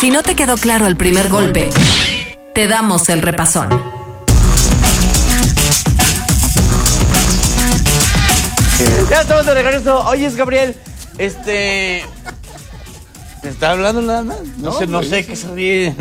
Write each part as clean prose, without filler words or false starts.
Si no te quedó claro el primer golpe, te damos el repasón. Ya estamos de regreso. Oye, Gabriel, ¿te está hablando nada más? No sé qué se ríe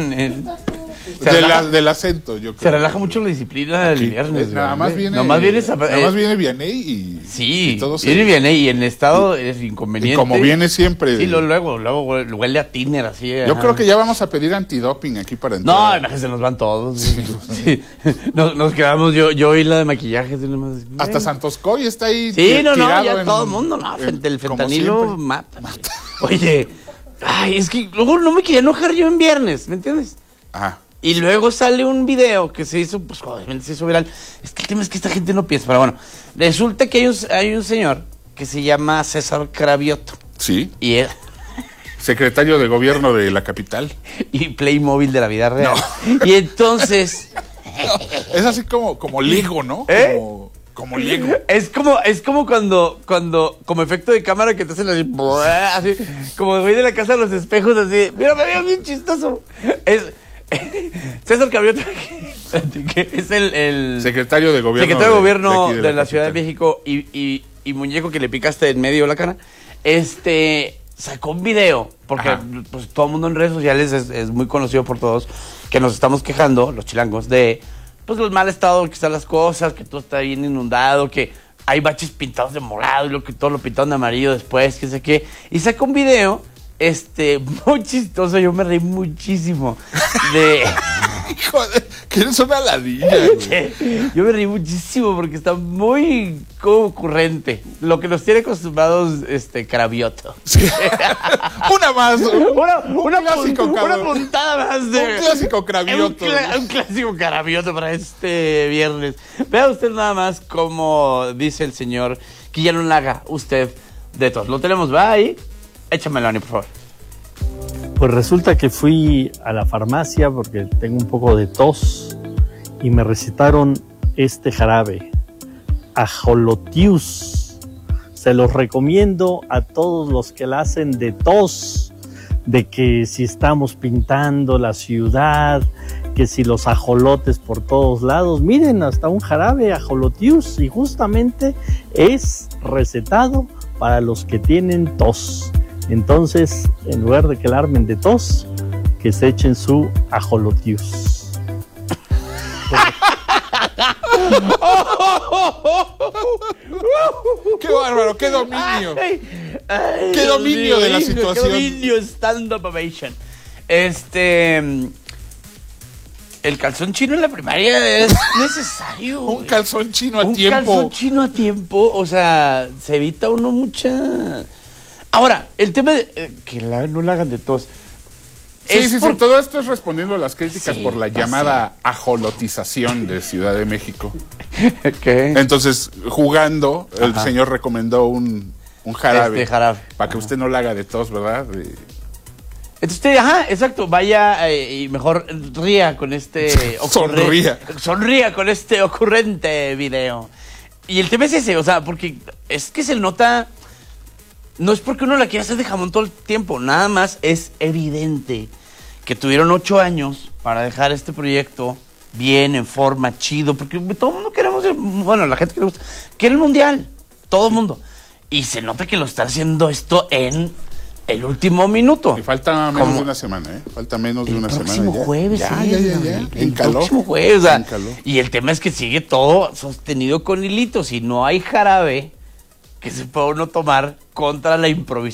del acento, yo creo. Se relaja mucho la disciplina del viernes. Nada más viene Vianney y... Sí, y todo viene Vianney y en estado es inconveniente. Y como viene siempre. Sí, luego huele a tiner así. Yo creo que ya vamos a pedir antidoping aquí para entrar. No, imagínate, se nos van todos. Sí. Nos quedamos, yo y la de maquillaje. Hasta Santos Coy está ahí. Sí, ya todo el mundo, el fentanilo mata. Oye, es que luego no me quería enojar yo en viernes, ¿me entiendes? Ajá. Y luego sale un video que se hizo, pues obviamente se hizo viral. Es que el tema es que esta gente no piensa, pero bueno. Resulta que hay un señor que se llama César Cravioto. Sí. Y él... secretario de gobierno de la capital. Y Playmobil de la vida real. No. Y entonces... Es así como Lego, ¿no? Como Lego. Es como cuando, como efecto de cámara que te hacen así, como güey de la casa de los espejos, así. Mira, me veo bien chistoso. César Cravioto, que es el secretario de gobierno de la Ciudad de México y muñeco que le picaste en medio de la cara, sacó un video, porque pues todo el mundo en redes sociales es muy conocido por todos, que nos estamos quejando, los chilangos, de pues el mal estado que están las cosas, que todo está bien inundado, que hay baches pintados de morado y que todo lo pintaron de amarillo después, que sé qué, y sacó un video muy chistoso, yo me reí muchísimo de... Joder, que eres una ladilla, güey. Yo me reí muchísimo porque está muy ocurrente. Lo que nos tiene acostumbrados Cravioto. Sí. Una más. Una puntada más de... Un clásico Cravioto. Un clásico Cravioto para este viernes. Vea usted nada más cómo dice el señor que ya no la haga usted de tos. Lo tenemos, va ahí. Échamelo, Ani, por favor. Pues resulta que fui a la farmacia porque tengo un poco de tos y me recetaron este jarabe, Ajolotius. Se los recomiendo a todos los que la hacen de tos, de que si estamos pintando la ciudad, que si los ajolotes por todos lados, miren, hasta un jarabe Ajolotius, y justamente es recetado para los que tienen tos. Entonces, en lugar de que la armen de tos, que se echen su Ajolotius. ¡Qué bárbaro! ¡Qué dominio! ¡Qué dominio de la situación! ¡Qué dominio! Stand-up ovation. El calzón chino en la primaria es necesario. Un calzón chino a tiempo. Un calzón chino a tiempo, o sea, se evita uno mucha... Ahora, el tema de que no la hagan de tos. Sí, todo esto es respondiendo a las críticas por la llamada ajolotización de Ciudad de México. ¿Qué? Entonces, jugando, el señor recomendó un jarabe. Para que usted no la haga de tos, ¿verdad? Entonces usted, exacto, vaya y mejor ría con sonría con este ocurrente video. Y el tema es ese, o sea, porque es que se nota... No es porque uno la quiera hacer de jamón todo el tiempo, nada más es evidente que tuvieron 8 años para dejar este proyecto bien, en forma, chido, porque todo el mundo queremos, bueno, la gente quiere el mundial, todo el mundo. Y se nota que lo está haciendo esto en el último minuto. Y falta menos de una semana, ¿eh? Falta menos de una semana. El próximo jueves, ya. El próximo jueves, o sea, y el tema es que sigue todo sostenido con hilitos y no hay jarabe que se pueda uno tomar contra la improvisación.